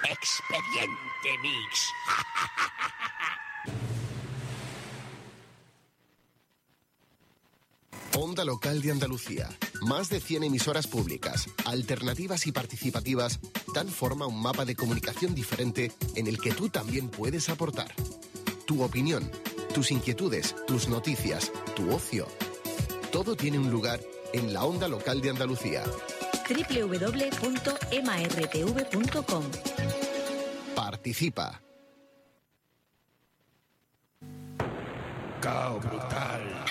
Expediente Mix. Onda Local de Andalucía. Más de 100 emisoras públicas, alternativas y participativas dan forma a un mapa de comunicación diferente en el que tú también puedes aportar. Tu opinión, tus inquietudes, tus noticias, tu ocio. Todo tiene un lugar en la Onda Local de Andalucía. www.martv.com. Participa. Cao brutal.